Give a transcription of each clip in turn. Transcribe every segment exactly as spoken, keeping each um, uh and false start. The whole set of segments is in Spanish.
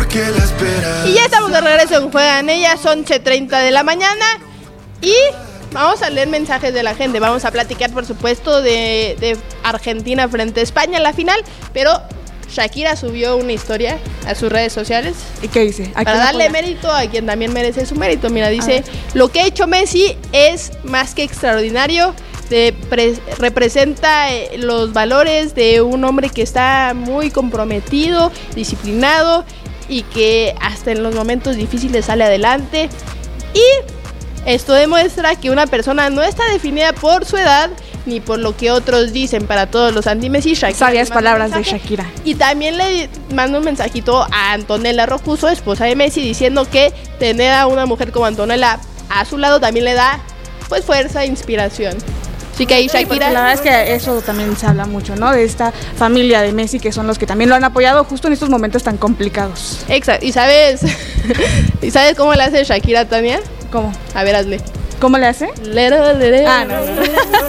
qué la esperas. Y ya estamos de regreso en Juegan Ellas, once treinta de la mañana. Y vamos a leer mensajes de la gente. Vamos a platicar, por supuesto, de, de Argentina frente a España en la final. Pero Shakira subió una historia a sus redes sociales. ¿Y qué dice? Para darle apoya? mérito a quien también merece su mérito. Mira, dice, lo que ha hecho Messi es más que extraordinario. De pre- representa eh, los valores de un hombre que está muy comprometido, disciplinado y que hasta en los momentos difíciles sale adelante. Y esto demuestra que una persona no está definida por su edad ni por lo que otros dicen. Para todos los anti-Messi, Shakira. Sabias palabras de Shakira. Y también le mando un mensajito a Antonella Rocuso, esposa de Messi, diciendo que tener a una mujer como Antonella a su lado también le da pues fuerza e inspiración. Así que ahí Shakira... Sí, la verdad es que eso también se habla mucho, ¿no? De esta familia de Messi, que son los que también lo han apoyado justo en estos momentos tan complicados. Exacto. ¿Y sabes ¿Y sabes cómo le hace Shakira, Tania? ¿Cómo? A ver, hazle. ¿Cómo le hace? Lero, lero. Ah, no, no.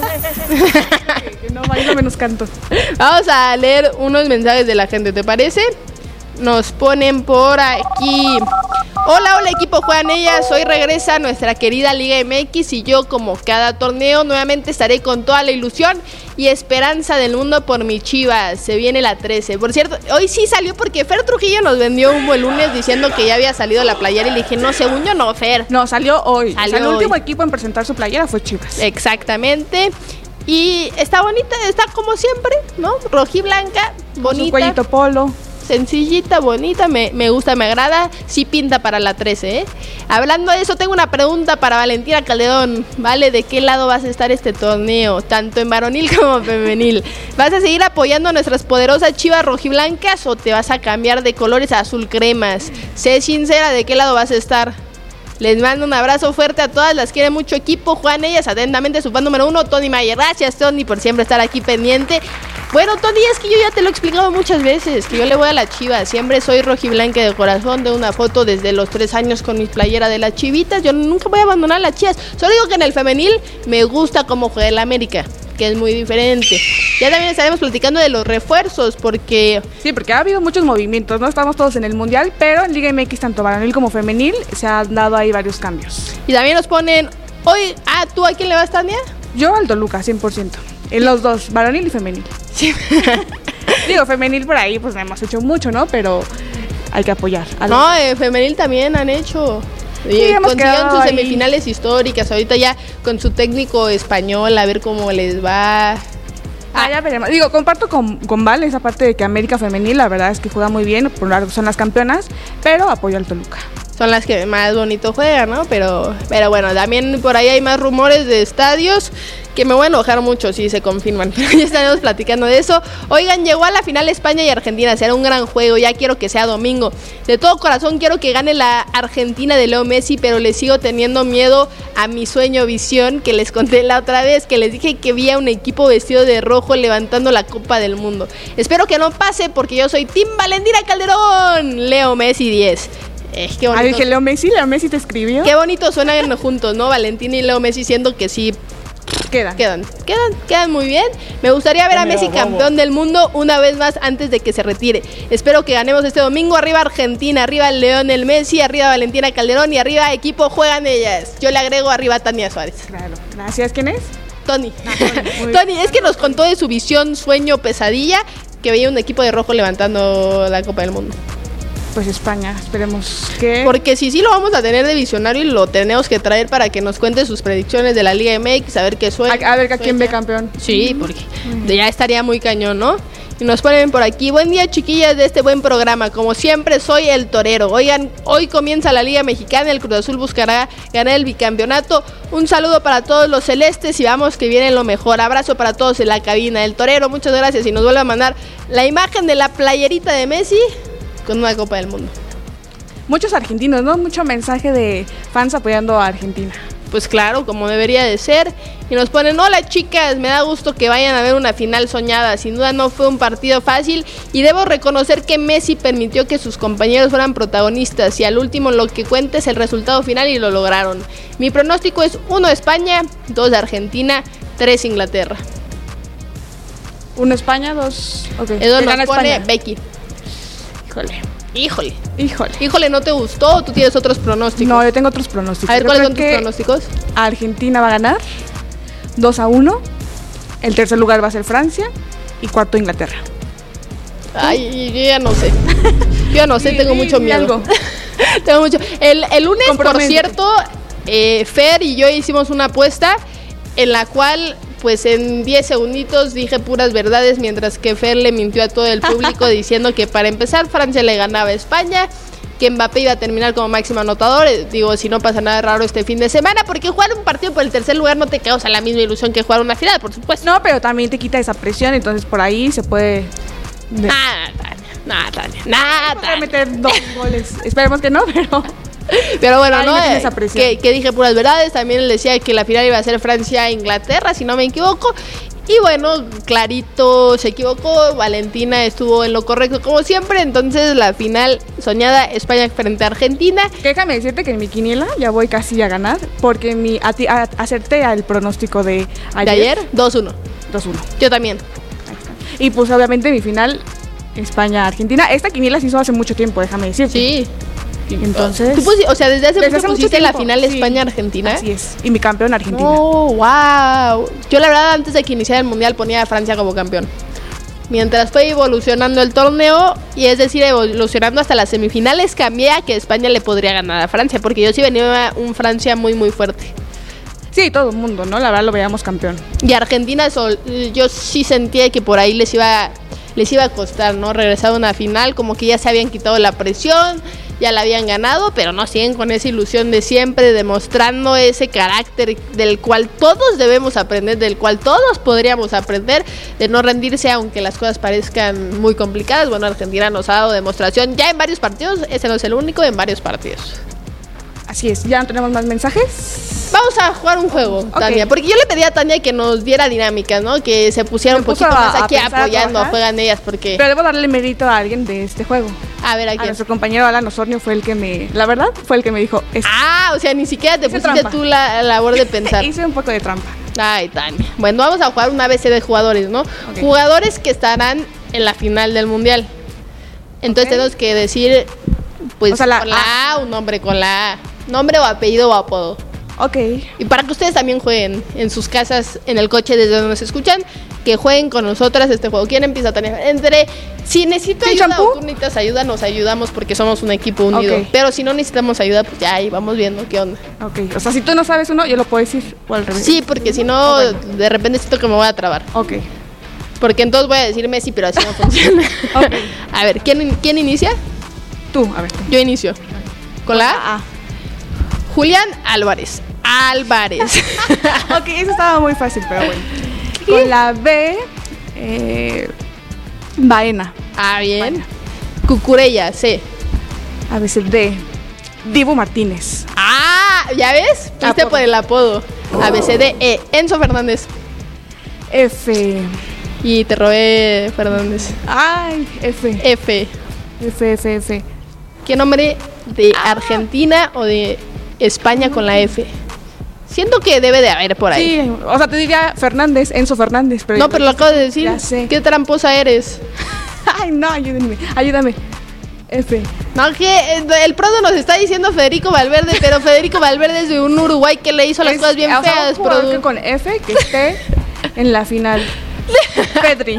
No, bailo menos canto. Vamos a leer unos mensajes de la gente, ¿te parece? Nos ponen por aquí. Hola, hola equipo Juegan Ellas, hoy regresa nuestra querida Liga M X y yo, como cada torneo, nuevamente estaré con toda la ilusión y esperanza del mundo por mi Chivas. Se viene la trece. Por cierto, hoy sí salió porque Fer Trujillo nos vendió humo el lunes diciendo que ya había salido la playera y le dije, no, según yo no, Fer. No, salió hoy. Salió o sea, el hoy. último equipo en presentar su playera fue Chivas. Exactamente. Y está bonita, está como siempre, ¿no? Rojiblanca, bonita. Su cuellito polo. Sencillita, bonita, me, me gusta, me agrada. Sí pinta para la trece, ¿eh? Hablando de eso, tengo una pregunta para Valentina Calderón, ¿vale? ¿De qué lado vas a estar este torneo? Tanto en varonil como femenil. ¿Vas a seguir apoyando a nuestras poderosas Chivas rojiblancas o te vas a cambiar de colores a azul cremas? Sé sincera, ¿de qué lado vas a estar? Les mando un abrazo fuerte a todas, las quiere mucho equipo. Juegan Ellas, atentamente su fan número uno, Tony Mayer. Gracias, Tony, por siempre estar aquí pendiente. Bueno, Tony, es que yo ya te lo he explicado muchas veces, que yo le voy a la Chivas. Siempre soy rojiblanca de corazón, de una foto desde los tres años con mi playera de las Chivitas. Yo nunca voy a abandonar a las Chivas. Solo digo que en el femenil me gusta cómo juega el América, que es muy diferente. Ya también estaremos platicando de los refuerzos, porque... Sí, porque ha habido muchos movimientos, ¿no? Estamos todos en el Mundial, pero en Liga M X, tanto varonil como femenil, se han dado ahí varios cambios. Y también nos ponen... Hoy, ah, ¿tú a quién le vas, Tania? Yo al Toluca, cien por ciento. En los dos, varonil y femenil. Sí. Digo, femenil por ahí, pues hemos hecho mucho, ¿no? Pero hay que apoyar. A los... No, eh, femenil también han hecho... Sí, hemos consiguieron sus ahí. semifinales históricas. Ahorita ya con su técnico español, a ver cómo les va. Ah, ya veremos. Digo, comparto con, con Val esa parte de que América Femenil, la verdad es que juega muy bien, por algo son las campeonas, pero apoyo al Toluca. Son las que más bonito juegan, ¿no? Pero, pero bueno, también por ahí hay más rumores de estadios que me voy a enojar mucho si se confirman. Pero ya estaremos platicando de eso. Oigan, llegó a la final España y Argentina. Será un gran juego. Ya quiero que sea domingo. De todo corazón quiero que gane la Argentina de Leo Messi, pero le sigo teniendo miedo a mi sueño visión que les conté la otra vez, que les dije que vi a un equipo vestido de rojo levantando la Copa del Mundo. Espero que no pase porque yo soy Team Valentina Calderón. Leo Messi diez. Eh, qué bonito. Ah, dije, Leo Messi, Leo Messi te escribió. Qué bonito suenan juntos, ¿no? Valentina y Leo Messi, siendo que sí quedan. Quedan, quedan, quedan muy bien. Me gustaría ver a Messi campeón del mundo una vez más antes de que se retire. Espero que ganemos este domingo. Arriba Argentina, arriba Lionel Messi, arriba Valentina Calderón y arriba equipo Juegan Ellas. Yo le agrego arriba Tania Suárez. Claro, gracias. ¿Quién es? Tony. Ah, Tony, Tony, es que nos contó de su visión, sueño, pesadilla, que veía un equipo de rojo levantando la Copa del Mundo. Pues España, esperemos que... Porque si sí lo vamos a tener de visionario y lo tenemos que traer para que nos cuente sus predicciones de la Liga M X, a ver qué suena. A, a ver a quién ve campeón. Sí, porque mm. ya estaría muy cañón, ¿no? Y nos ponen por aquí, buen día chiquillas de este buen programa, como siempre soy el torero. Oigan, hoy comienza la Liga Mexicana, el Cruz Azul buscará ganar el bicampeonato. Un saludo para todos los celestes y vamos que viene lo mejor. Abrazo para todos en la cabina. El torero, muchas gracias y nos vuelve a mandar la imagen de la playerita de Messi con una Copa del Mundo. Muchos argentinos, ¿no? Mucho mensaje de fans apoyando a Argentina. Pues claro, como debería de ser. Y nos ponen, hola chicas, me da gusto que vayan a ver una final soñada. Sin duda no fue un partido fácil y debo reconocer que Messi permitió que sus compañeros fueran protagonistas y al último lo que cuenta es el resultado final y lo lograron. Mi pronóstico es uno España, dos Argentina, tres Inglaterra. Uno España, dos... Okay. Eso nos pone España. Becky. Híjole. Híjole. Híjole. Híjole, ¿no te gustó o tú tienes otros pronósticos? No, yo tengo otros pronósticos. A ver, Yo ¿cuáles creo son tus que pronósticos? Argentina va a ganar dos a uno. El tercer lugar va a ser Francia y cuarto Inglaterra. Ay, yo ya no sé. Yo ya no sé, Sí, tengo sí, mucho sí, miedo. algo. Tengo mucho. El, el lunes, por Comprométete. cierto, eh, Fer y yo hicimos una apuesta en la cual, pues en diez segunditos dije puras verdades, mientras que Fer le mintió a todo el público diciendo que para empezar Francia le ganaba a España, que Mbappé iba a terminar como máximo anotador. Eh, Digo, si no pasa nada raro este fin de semana, porque jugar un partido por el tercer lugar no te causa la misma ilusión que jugar una final, por supuesto. No, pero también te quita esa presión, entonces por ahí se puede... Nada, Tania, nada, Tania, nada, Podrá Tania. meter dos goles. Esperemos que no, pero... Pero bueno, Ahí ¿no? me tiene Eh, esa presión. que, que dije puras verdades. También les decía que la final iba a ser Francia-Inglaterra, si no me equivoco. Y bueno, clarito se equivocó. Valentina estuvo en lo correcto como siempre. Entonces la final soñada, España frente a Argentina. Déjame decirte que en mi quiniela ya voy casi a ganar, porque mi a ti- a- acerté al pronóstico de ayer. ¿De ayer? dos uno. dos uno. Yo también. Ahí está. Y pues obviamente mi final, España-Argentina. Esta quiniela se hizo hace mucho tiempo, déjame decirte. Sí. Entonces... ¿Tú pusi- o sea, desde hace Desde mucho hace mucho pusiste la tiempo, final sí. España-Argentina. Así es. Y mi campeón Argentina. Oh, wow. Yo la verdad antes de que iniciara el mundial ponía a Francia como campeón. Mientras fue evolucionando el torneo, y es decir, evolucionando hasta las semifinales, cambié a que España le podría ganar a Francia, porque yo sí venía un Francia muy muy fuerte. Sí, todo el mundo, ¿no? La verdad lo veíamos campeón. Y Argentina, sol- yo sí sentía que por ahí les iba, les iba a costar, ¿no? Regresar a una final, como que ya se habían quitado la presión, ya la habían ganado, pero no siguen con esa ilusión de siempre, demostrando ese carácter del cual todos debemos aprender, del cual todos podríamos aprender, de no rendirse aunque las cosas parezcan muy complicadas. Bueno, Argentina nos ha dado demostración ya en varios partidos, ese no es el único, en varios partidos. Así es. ¿Ya no tenemos más mensajes? Vamos a jugar un juego, Ok. Tania, porque yo le pedí a Tania que nos diera dinámicas, ¿no? Que se pusiera Me un puso poquito a- más a aquí pensar, a apoyando, trabajar. juegan ellas, porque... Pero debo darle mérito a alguien de este juego. A ver, ¿a A quién? nuestro compañero Alan Osornio fue el que me... La verdad, fue el que me dijo... "Es- Ah, o sea, ni siquiera te Hice pusiste trampa. tú la labor de pensar. Hice un poco de trampa. Ay, Tania. Bueno, vamos a jugar un A B C de jugadores, ¿no? Ok. Jugadores que estarán en la final del mundial. Entonces Ok. tenemos que decir, pues, O sea, la con la A, un nombre con la A. Nombre o apellido o apodo. Ok. Y para que ustedes también jueguen en sus casas, en el coche desde donde nos escuchan, que jueguen con nosotras este juego. ¿Quién empieza, Tania? Entre, si necesito ¿Sin ayuda champú? o tú necesitas ayuda, nos ayudamos porque somos un equipo unido. Ok. Pero si no necesitamos ayuda, pues ya ahí vamos viendo qué onda. Ok. O sea, si tú no sabes uno, yo lo puedo decir. O al revés. Sí, porque si no, Ah, bueno. de repente siento que me voy a trabar. Ok. Porque entonces voy a decir Messi, pero así no funciona. Ok. A ver, ¿quién, ¿quién inicia? Tú, a ver. Tú. Yo inicio. ¿Con la A? A. Julián Álvarez. Álvarez. Ok, eso estaba muy fácil, pero bueno. Con la B... Eh, Baena. Ah, bien. Cucurella, C. A veces D. Dibu Martínez. Ah, ¿ya ves? Fuiste Apodo. por el apodo. A, B, C, D, E. Enzo Fernández. F. Y te robé Fernández. Ay, F. F. F, F, F. ¿Qué nombre de Argentina o de España con la F? Siento que debe de haber por ahí. Sí, o sea, te diría Fernández, Enzo Fernández. Pero No, pero lo acabo de decir. Ya sé. Qué tramposa eres. Ay, no, ayúdenme, ayúdame. F. No, que eh, el Prodo nos está diciendo Federico Valverde, pero Federico Valverde es de un Uruguay que le hizo las Es- cosas bien o sea, feas, un jugador Prodo. que con F que esté en la final. Pedri.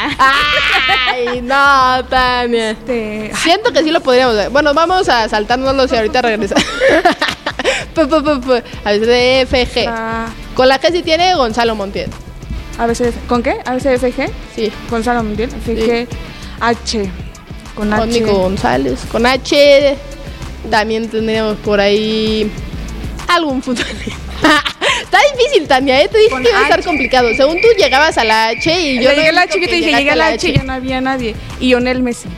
Ay, no, Tania. Este, Siento que sí lo podríamos ver. Bueno, vamos a saltárnoslo y ahorita regresa. Pu, pu, pu, pu. A veces de F, G. ah, Con la G sí tiene Gonzalo Montiel. A B C D F. ¿Con qué? A B C D F G. Sí. Gonzalo Mundial. F G. H. Con H. Con Nico González. Con H también tendríamos por ahí algún futbolista. Está difícil, Tania, ¿eh? Te dije Con que iba a estar H. complicado. Según tú llegabas a la H y yo Yo no llegué he a la visto H, yo que te dije, llegaste llegué a la H y ya no había nadie. Y Lionel Messi.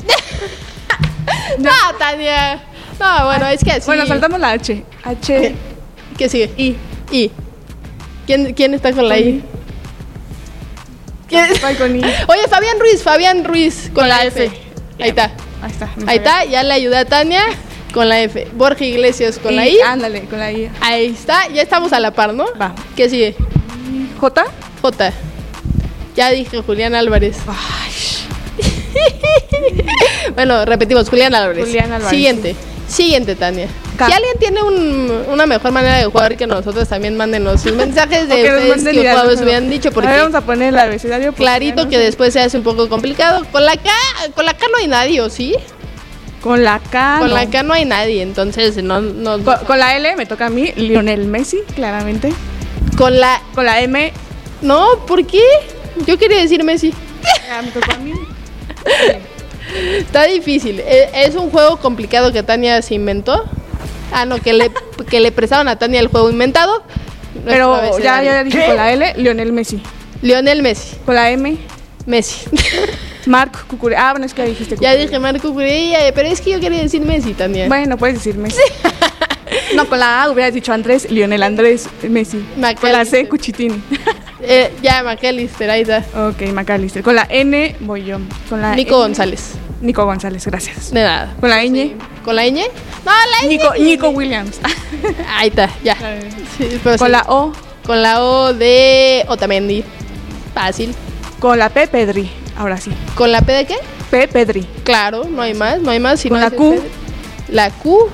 No, Tania. No, bueno, es que así. Bueno, saltamos la H. H. ¿Qué sigue? I. I. ¿Quién, quién está con la Con I? I. ¿Quién? Ay, con I. Oye, Fabián Ruiz, Fabián Ruiz con la F. Ahí está. Ahí está. me Ahí sabía. está, ya le ayudé a Tania con la F. Borja Iglesias con la I. Ándale, con la I. Ahí está, ya estamos a la par, ¿no? Va. ¿Qué sigue? J. J. Ya dije Julián Álvarez. Ay. Bueno, repetimos, Julián Álvarez. Julián Álvarez. Siguiente. Siguiente, Tania. Ca- Si alguien tiene un, una mejor manera de jugar que nosotros, también mándenos sus mensajes de O que nos ustedes manden que ideas, jugadores pero- hubieran dicho, A ver, porque vamos a poner el abecedario. porque ya clarito no que sé. después se hace un poco complicado. Con la K, con la K no hay nadie, ¿o sí? Con la K. Con no. la K no hay nadie, entonces no, no Con, con la L me toca a mí, Lionel Messi, claramente. con la Con la M, no, ¿por qué? Yo quería decir Messi. ya me tocó a mí. Está difícil. E- Es un juego complicado que Tania se inventó. Ah, no, que le que le prestaron a Tania el juego inventado. Pero Nuestro ya, abecedario. ya dije con la L, Lionel Messi. Lionel Messi. Con la M, Messi. Marc Cucurella. Ah, bueno, es que ya dijiste Ya Cucurella. dije Marco Cucurella, pero es que yo quería decir Messi, Tania. Bueno, puedes decir Messi. No, con la A hubieras dicho Andrés, Lionel Andrés Messi. Con la C, McAllister. Cuchitini. Eh, ya, McAllister, ahí está. Ok, McAllister. Con la N voy yo. Con la Nico N, González. Nico González, gracias. De nada. Con la ñ, ¿Con la ñ? No, la ñ. Nico, Nico Williams. Ahí está, ya. Sí, pero Con sí. la O, Con la O de Otamendi. Fácil. con la P, Pedri. Ahora sí. ¿Con la P de qué? P, Pedri. Claro, no hay más, no hay más. Si Con no la es el Q. Pedri. La Q.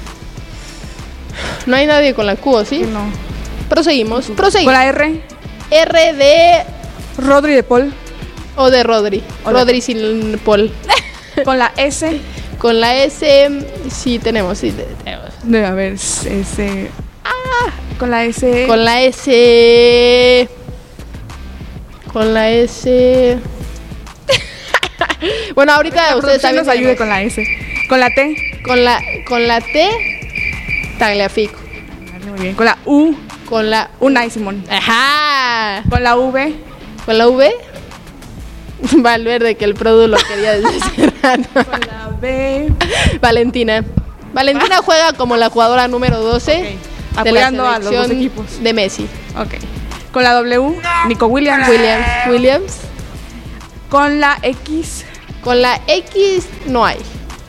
No hay nadie con la Q, ¿o sí? No. Proseguimos, Con proseguimos. la R, R de Rodri de Paul. o de Rodri. O de- Rodri sin Paul. Con la S, Con la S, sí tenemos, sí tenemos. debe haber S. Ah, con la S. Con la S. Con la S. Bueno, ahorita La ustedes producción saben. nos ayude con la S. Con la T. Con la, con la T, Tagliafico. Vale, muy bien. Con la U, Con la. Unai Simón. Ajá. Con la V, Con la V, Valverde, que el Produ lo quería desde hace rato. con la B. Valentina. Valentina juega como la jugadora número doce Ok. de la Apoyando a los dos selección equipos. de Messi. Ok. Con la W, Nico Williams. Williams. Williams. Con la X, Con la X no hay.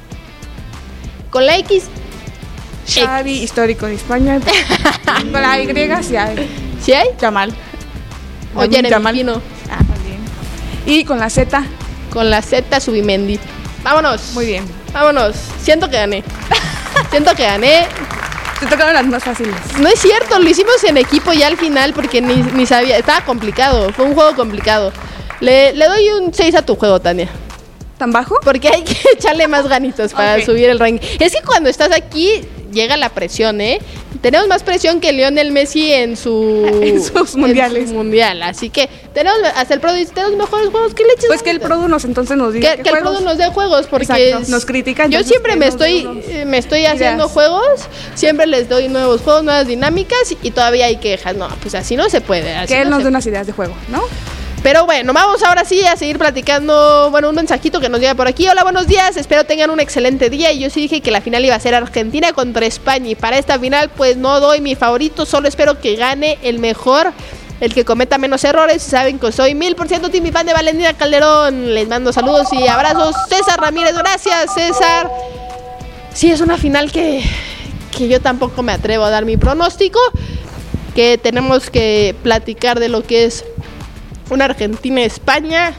Con la X, Xavi, histórico de España. Con la Y, sí hay. ¿sí hay? Yamal. O Lamine Jeremy Yamal. Pino. Ah, también. Y con la Z, Con la Z, Subimendi. Vámonos. muy bien. Vámonos. Siento que gané. Siento que gané. Te tocaron las más fáciles. No es cierto, lo hicimos en equipo ya al final porque ni, ni sabía. Estaba complicado. Fue un juego complicado. Le, le doy un seis a tu juego, Tania. ¿Tan bajo? Porque hay que echarle más ganitos para Ok. subir el ranking. Es que cuando estás aquí llega la presión, ¿eh? Tenemos más presión que Lionel Messi en su En sus mundiales. en su mundial, así que tenemos hasta el Pro dice, tenemos mejores juegos que leches. Pues que el Produ nos entonces nos diga que, qué que el juegos. Produ nos dé juegos porque Exacto, es- nos critica, Yo entonces siempre que me nos dé estoy unos eh, me estoy ideas. haciendo juegos, siempre les doy nuevos juegos, nuevas dinámicas y todavía hay quejas. No, pues así no se puede. Así Que él no nos se dé unas ideas de juego, ¿no? Pero bueno, vamos ahora sí a seguir platicando. Bueno, un mensajito que nos llega por aquí. Hola, buenos días. Espero tengan un excelente día. Y yo sí dije que la final iba a ser Argentina contra España. Y para esta final, pues no doy mi favorito. Solo espero que gane el mejor, el que cometa menos errores. Saben que soy mil por ciento team y fan de Valentina Calderón. Les mando saludos y abrazos. César Ramírez, gracias, César. Sí, es una final que, que yo tampoco me atrevo a dar mi pronóstico. Que tenemos que platicar de lo que es una Argentina-España,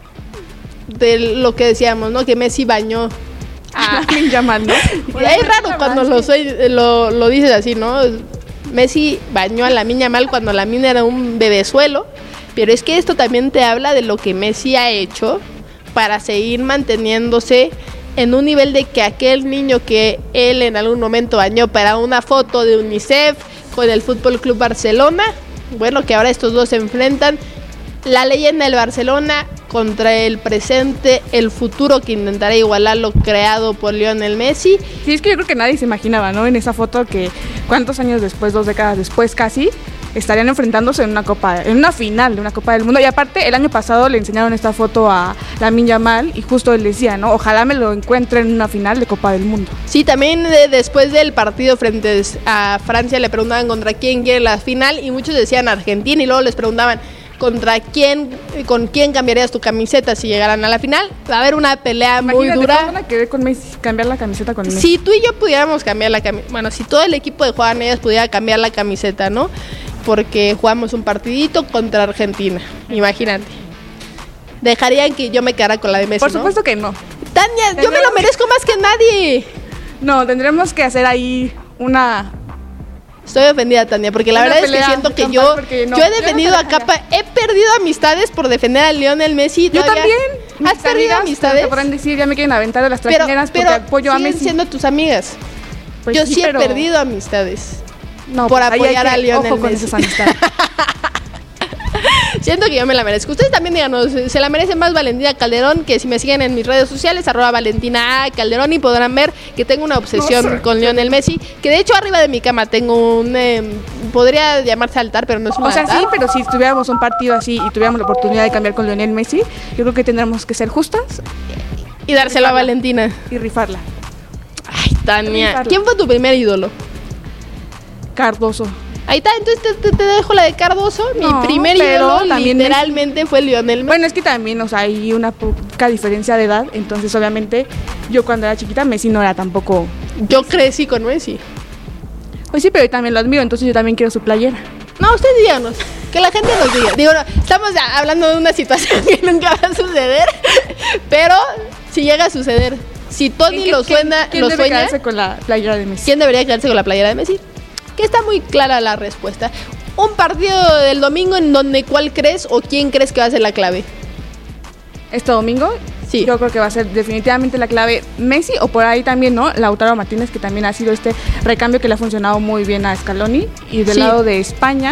de lo que decíamos, ¿no? Que Messi bañó a... Lamine Yamal, ¿no? Es raro cuando lo, soy, lo, lo dices así, ¿no? Messi bañó a Lamine Yamal cuando Lamine era un bebezuelo, pero es que esto también te habla de lo que Messi ha hecho para seguir manteniéndose en un nivel de que aquel niño que él en algún momento bañó para una foto de UNICEF con el Fútbol Club Barcelona, bueno, que ahora estos dos se enfrentan, la leyenda del Barcelona contra el presente, el futuro que intentará igualar lo creado por Lionel Messi. Sí, es que yo creo que nadie se imaginaba, ¿no? En esa foto que cuántos años después, dos décadas después casi, estarían enfrentándose en una copa, en una final de una Copa del Mundo. Y aparte, el año pasado le enseñaron esta foto a Lamine Yamal y justo él decía, ¿no? Ojalá me lo encuentre en una final de Copa del Mundo. Sí, también de- después del partido frente a Francia le preguntaban contra quién quiere la final y muchos decían Argentina y luego les preguntaban contra quién, con quién cambiarías tu camiseta si llegaran a la final. Va a haber una pelea muy Imagínate, dura. ¿cómo van a querer con Messi, cambiar la camiseta con Messi? Si tú y yo pudiéramos cambiar la camiseta, bueno, si todo el equipo de Juan Ellas pudiera cambiar la camiseta, ¿no? Porque jugamos un partidito contra Argentina, imagínate. dejarían que yo me quedara con la de Messi, Por ¿no? supuesto que no. Tania, yo me lo merezco más que nadie. No, tendremos que hacer ahí una... Estoy ofendida, Tania, porque la Una verdad es pelea que siento que campal, yo, porque no, yo he yo no defendido te a dejaría. capa, he perdido amistades por defender a Lionel Messi. Yo todavía. también. ¿Has Mis perdido amigas amistades? Te podrán decir, ya me quieren aventar de las Pero, trajineras porque pero apoyo a siguen Messi. siendo tus amigas. Pues yo sí, sí he pero- perdido amistades No, por pues ahí hay apoyar que- a Lionel ojo con Messi. esas amistades. Siento que yo me la merezco. Ustedes también díganos, ¿se la merece más Valentina Calderón? Que si me siguen en mis redes sociales, arroba Valentina A. Calderón, y podrán ver que tengo una obsesión No sé. con Lionel Messi. Que de hecho arriba de mi cama tengo un... eh, podría llamarse altar, pero no es un O sea, altar. sí, pero si tuviéramos un partido así y tuviéramos la oportunidad de cambiar con Lionel Messi, yo creo que tendremos que ser justas Y dárselo a Valentina. y rifarla. Ay, Tania. Rifarla. ¿Quién fue tu primer ídolo? Cardoso. Ahí está, entonces te, te- te dejo la de Cardoso. No, Mi primer pero ídolo también literalmente fue Lionel Messi. Bueno, es que también, o sea, hay una poca diferencia de edad, entonces obviamente yo cuando era chiquita Messi no era tampoco... Yo crecí con Messi. Pues sí, pero yo también lo admiro, entonces yo también quiero su playera. No, ustedes díganos. Que la gente nos diga. Digo, no, estamos ya hablando de una situación que nunca va a suceder. Pero si llega a suceder, si Tony ¿Quién- lo quién- suena, ¿Quién lo debe sueña, quedarse con la playera de Messi? ¿quién debería quedarse con la playera de Messi? Que está muy clara la respuesta. Un partido del domingo en donde ¿cuál crees o quién crees que va a ser la clave? Este domingo, Sí. yo creo que va a ser definitivamente la clave Messi, o por ahí también, ¿no? Lautaro Martínez, que también ha sido este recambio que le ha funcionado muy bien a Scaloni. Y del Sí. lado de España,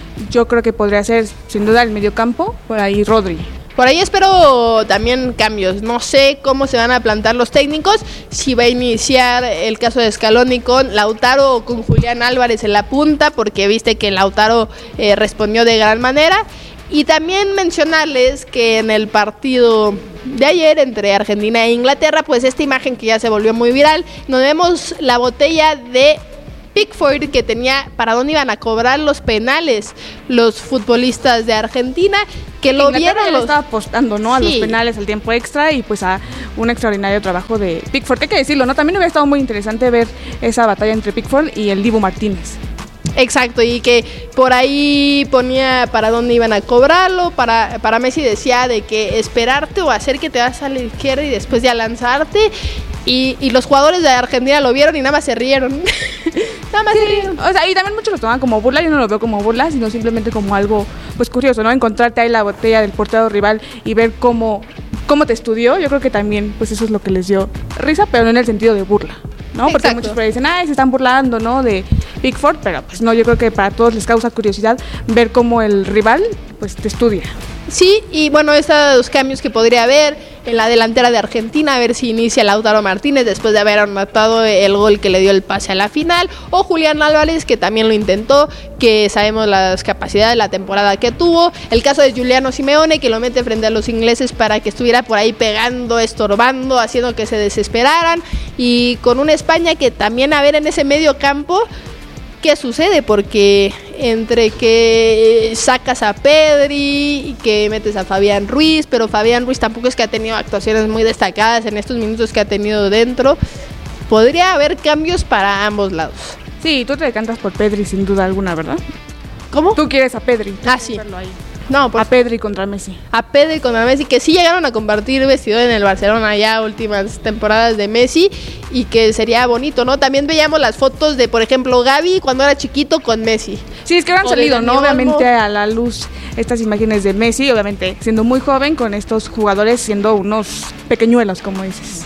yo creo que podría ser, sin duda, el mediocampo, por ahí Rodri. Por ahí espero también cambios. No sé cómo se van a plantar los técnicos. Si va a iniciar el caso de Scaloni con Lautaro o con Julián Álvarez en la punta, porque viste que Lautaro eh, respondió de gran manera. Y también mencionarles que en el partido de ayer entre Argentina e Inglaterra, pues esta imagen que ya se volvió muy viral, nos vemos la botella de Pickford que tenía para dónde iban a cobrar los penales los futbolistas de Argentina, que lo Inglaterra vieron ya le los... estaba apostando, ¿no? A Sí. los penales, al tiempo extra y pues a un extraordinario trabajo de Pickford. Hay que decirlo, ¿no? También hubiera estado muy interesante ver esa batalla entre Pickford y el Dibu Martínez. Exacto, y que por ahí ponía para dónde iban a cobrarlo. Para, para Messi decía de que esperarte o hacer que te vas a la izquierda y después ya lanzarte. Y, y los jugadores de Argentina lo vieron y nada más se rieron. nada más se rieron. O sea, y también muchos lo toman como burla. Yo no lo veo como burla, sino simplemente como algo pues curioso, ¿no? Encontrarte ahí la botella del portero rival y ver cómo, cómo te estudió. Yo creo que también pues eso es lo que les dio risa, pero no en el sentido de burla, ¿no? Porque Exacto. muchos por ahí dicen, ay, se están burlando, ¿no? De Pickford, pero pues no, yo creo que para todos les causa curiosidad ver cómo el rival pues te estudia. Sí, y bueno, estos cambios que podría haber en la delantera de Argentina, a ver si inicia Lautaro Martínez después de haber anotado el gol que le dio el pase a la final, o Julián Álvarez, que también lo intentó, que sabemos las capacidades de la temporada que tuvo, el caso de Giuliano Simeone, que lo mete frente a los ingleses para que estuviera por ahí pegando, estorbando, haciendo que se desesperaran, y con una España que también, a ver, en ese medio campo, ¿qué sucede? Porque entre que sacas a Pedri y que metes a Fabián Ruiz, pero Fabián Ruiz tampoco es que ha tenido actuaciones muy destacadas en estos minutos que ha tenido dentro, podría haber cambios para ambos lados. Sí, tú te decantas por Pedri sin duda alguna, ¿verdad? ¿Cómo? Tú quieres a Pedri. Ah, sí. Verlo ahí. No, pues A Pedri contra Messi. a Pedri con a Messi, que sí llegaron a compartir vestidor en el Barcelona ya últimas temporadas de Messi, y que sería bonito, ¿no? También veíamos las fotos de, por ejemplo, Gavi cuando era chiquito con Messi. Sí, es que han O de salido, Dani ¿no? Olmo. Obviamente a la luz estas imágenes de Messi, obviamente siendo muy joven, con estos jugadores siendo unos pequeñuelos, como dices.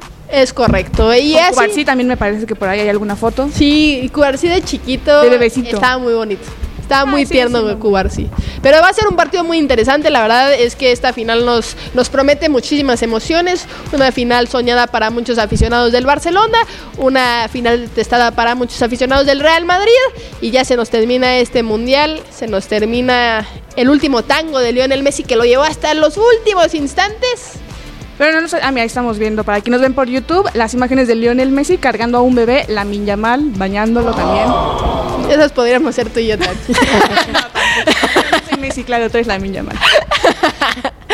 Es correcto. Y Con así... Cubarsí también me parece que por ahí hay alguna foto. Sí, Cubarsí de chiquito. De bebecito. Estaba muy bonito. Estaba muy Ah, sí, tierno sí, sí. Cubarsí. Pero va a ser un partido muy interesante. La verdad es que esta final nos, nos promete muchísimas emociones. Una final soñada para muchos aficionados del Barcelona. Una final testada para muchos aficionados del Real Madrid. Y ya se nos termina este mundial. Se nos termina el último tango de Lionel Messi, que lo llevó hasta los últimos instantes. Pero no nos... Ah, mira, ahí estamos viendo, para quienes nos ven por YouTube, las imágenes de Lionel Messi cargando a un bebé, Lamine Yamal, bañándolo también. Esas podríamos ser tú y yo, Tati. Soy Messi, claro, tú eres Lamine Yamal.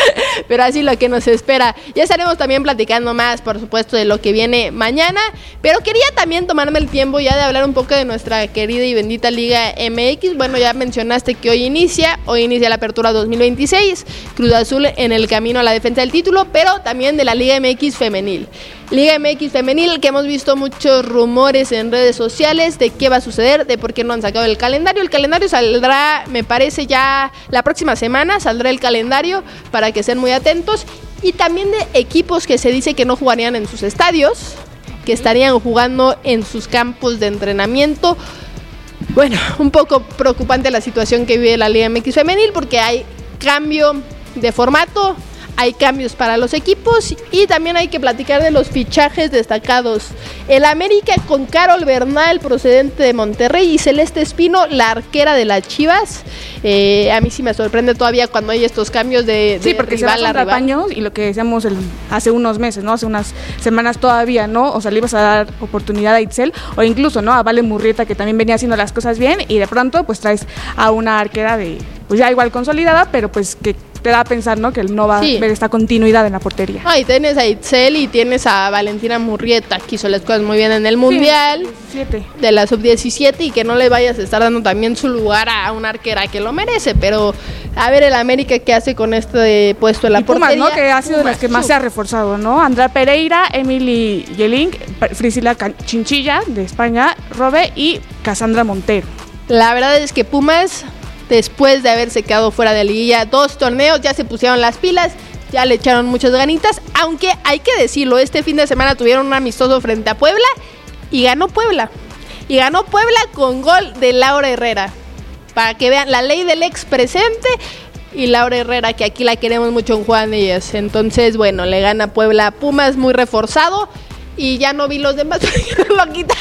pero así lo que nos espera. Ya estaremos también platicando más, por supuesto, de lo que viene mañana, pero quería también tomarme el tiempo ya de hablar un poco de nuestra querida y bendita Liga M X. Bueno, ya mencionaste que hoy inicia, hoy inicia la apertura dos mil veintiséis, Cruz Azul en el camino a la defensa del título, pero también de la Liga M X femenil. Liga M X femenil, que hemos visto muchos rumores en redes sociales de qué va a suceder, de por qué no han sacado el calendario. El calendario saldrá, me parece, ya la próxima semana, saldrá el calendario para que estén muy atentos. Y también de equipos que se dice que no jugarían en sus estadios, que estarían jugando en sus campos de entrenamiento. Bueno, un poco preocupante la situación que vive la Liga M X femenil porque hay cambio de formato, hay cambios para los equipos y también hay que platicar de los fichajes destacados. El América con Carol Bernal, procedente de Monterrey, y Celeste Espino, la arquera de las Chivas. Eh, a mí sí me sorprende todavía cuando hay estos cambios de, de sí, porque rival se a rival. años y lo que decíamos el, hace unos meses, ¿no? Hace unas semanas todavía, ¿no? O sea, le ibas a dar oportunidad a Itzel o incluso, ¿no? A Vale Murrieta, que también venía haciendo las cosas bien y de pronto pues traes a una arquera de, pues ya igual consolidada, pero pues que te da a pensar, ¿no? Que no va sí. a haber esta continuidad en la portería. Ah, y tienes a Itzel y tienes a Valentina Murrieta, que hizo las cosas muy bien en el Mundial sí, de la sub diecisiete y que no le vayas a estar dando también su lugar a una arquera que lo merece, pero a ver el América qué hace con este puesto en la y portería. Pumas, ¿no? Que ha sido Pumas, de las que más se ha reforzado, ¿no? Andrea Pereira, Emily Yelling, Frisila Chinchilla de España, Robe y Cassandra Montero. La verdad es que Pumas, después de haberse quedado fuera de liguilla dos torneos, ya se pusieron las pilas, ya le echaron muchas ganitas, aunque hay que decirlo, este fin de semana tuvieron un amistoso frente a Puebla y ganó Puebla. Y ganó Puebla con gol de Laura Herrera. Para que vean la ley del ex presente y Laura Herrera, que aquí la queremos mucho en Juanillas. Entonces, bueno, le gana Puebla a Pumas muy reforzado y ya no vi los demás porque lo quitaron.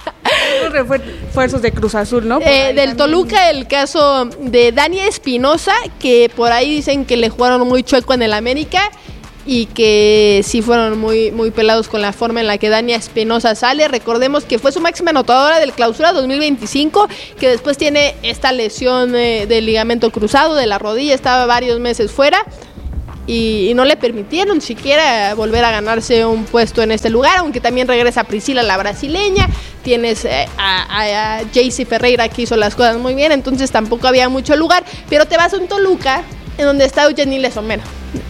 Refuerzos de Cruz Azul, ¿no? Eh, del también. Toluca, el caso de Dania Espinosa, que por ahí dicen que le jugaron muy chueco en el América y que sí fueron muy, muy pelados con la forma en la que Dania Espinosa sale. Recordemos que fue su máxima anotadora del Clausura dos mil veinticinco, que después tiene esta lesión eh, del ligamento cruzado de la rodilla, estaba varios meses fuera. Y, y no le permitieron siquiera volver a ganarse un puesto en este lugar, aunque también regresa Priscila, la brasileña, tienes eh, a, a, a Jaycee Ferreira que hizo las cosas muy bien, entonces tampoco había mucho lugar, pero te vas a un Toluca en donde está Eugenie Somero.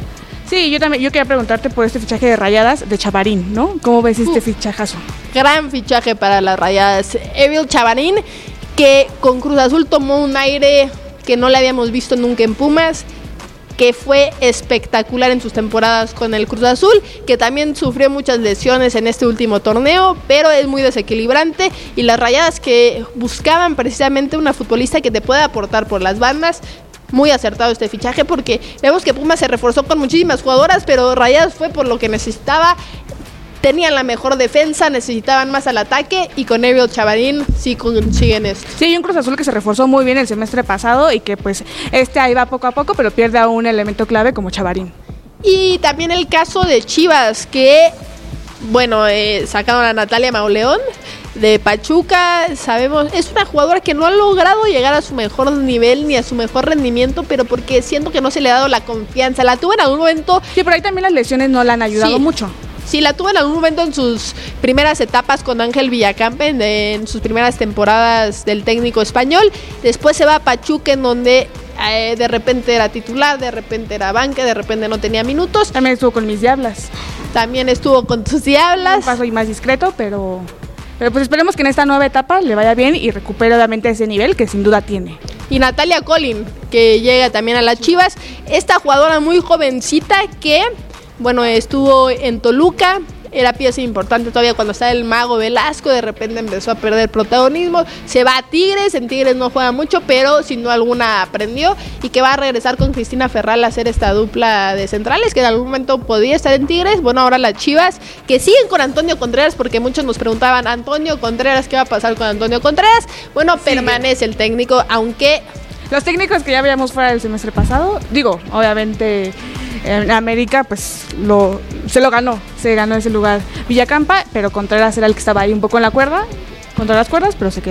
Sí, yo también, yo quería preguntarte por este fichaje de Rayadas de Chavarín, ¿no? ¿Cómo ves este uh, fichajazo? Gran fichaje para las Rayadas. Evil Chavarín, que con Cruz Azul tomó un aire que no le habíamos visto nunca en Pumas, que fue espectacular en sus temporadas con el Cruz Azul, que también sufrió muchas lesiones en este último torneo, pero es muy desequilibrante, y las Rayadas que buscaban precisamente una futbolista que te pueda aportar por las bandas. Muy acertado este fichaje porque vemos que Pumas se reforzó con muchísimas jugadoras, pero Rayadas fue por lo que necesitaba. Tenían la mejor defensa, necesitaban más al ataque y con Evil Chavarín sí consiguen esto. Sí, hay un Cruz Azul que se reforzó muy bien el semestre pasado y que pues este ahí va poco a poco, pero pierde a un elemento clave como Chavarín. Y también el caso de Chivas, que bueno, eh, sacaron a Natalia Mauleón de Pachuca. Sabemos, es una jugadora que no ha logrado llegar a su mejor nivel ni a su mejor rendimiento, pero porque siento que no se le ha dado la confianza. La tuvo en algún momento. Sí, pero ahí también las lesiones no la han ayudado sí. mucho. Sí, la tuvo en algún momento en sus primeras etapas con Ángel Villacampe, en, en sus primeras temporadas del técnico español. Después se va a Pachuca, en donde eh, de repente era titular, de repente era banca, de repente no tenía minutos. También estuvo con mis Diablas. También estuvo con tus Diablas. Un paso y más discreto, pero, pero pues esperemos que en esta nueva etapa le vaya bien y recupere obviamente ese nivel que sin duda tiene. Y Natalia Collin, que llega también a las Chivas. Esta jugadora muy jovencita que... Bueno, estuvo en Toluca, era pieza importante todavía cuando estaba el Mago Velasco, de repente empezó a perder protagonismo, se va a Tigres, en Tigres no juega mucho, pero sin duda alguna aprendió, y que va a regresar con Cristina Ferral a hacer esta dupla de centrales, que en algún momento podía estar en Tigres. Bueno, ahora las Chivas, que siguen con Antonio Contreras, porque muchos nos preguntaban, Antonio Contreras, ¿qué va a pasar con Antonio Contreras? Bueno, sí. Permanece el técnico, aunque... Los técnicos que ya veíamos fuera del semestre pasado, digo, obviamente... En América, pues, lo, se lo ganó, se ganó ese lugar Villacampa, pero Contreras era el que estaba ahí un poco en la cuerda, contra las cuerdas, pero se quedó.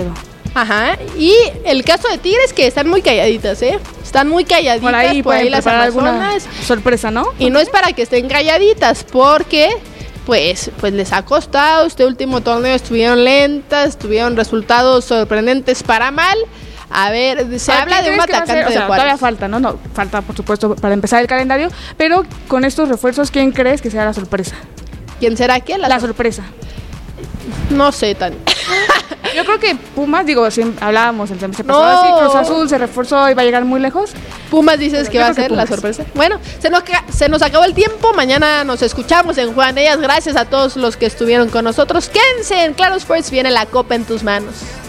Ajá, y el caso de Tigres que están muy calladitas, ¿eh? Están muy calladitas, por ahí, por ahí las Amazonas. Sorpresa, ¿no? Y no es para que estén calladitas, porque pues, pues les ha costado. Este último torneo estuvieron lentas, tuvieron resultados sorprendentes para mal. A ver, se habla de un atacante de o sea, Juárez. Todavía falta, ¿no? No, falta, por supuesto, para empezar el calendario, pero con estos refuerzos, ¿quién crees que sea la sorpresa? ¿Quién será quién? La, la sorpresa. No sé, tan... Yo creo que Pumas, digo, si hablábamos el semestre pasado, no. Así, Cruz Azul se reforzó y va a llegar muy lejos. Pumas dices que va a ser la sorpresa. Bueno, se nos, se nos acabó el tiempo. Mañana nos escuchamos en Juan Ellas. Gracias a todos los que estuvieron con nosotros. Quédense en Claro Sports. Viene la copa en tus manos.